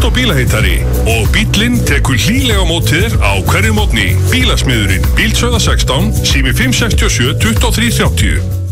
og bílaheitari og bíllinn tekur hlýlega á móti þér á hverju mótni. Bílasmiðurinn, Bílsögða 16, sími 567 2330.